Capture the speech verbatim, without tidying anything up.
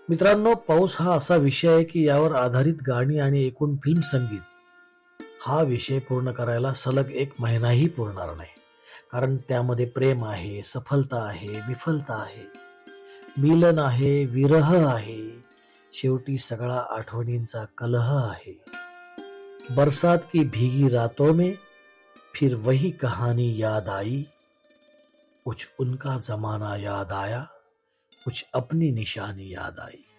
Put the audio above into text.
मित्रांनो, पाऊस हा असा विषय आहे की यावर आधारित गाणी आणि एकूण फिल्म संगीत हा विषय पूर्ण करायला सलग एक महिनाही पुरणार नाही. कारण त्यामध्ये प्रेम आहे, सफलता आहे, विफलता आहे, मिलन आहे, विरह आहे, शेवटी सगळा आठवणींचा कलह आहे. बरसात की भीगी रातों में फिर वही कहानी याद आई, कुछ उनका जमाना याद आया, कुछ अपनी निशानी याद आई.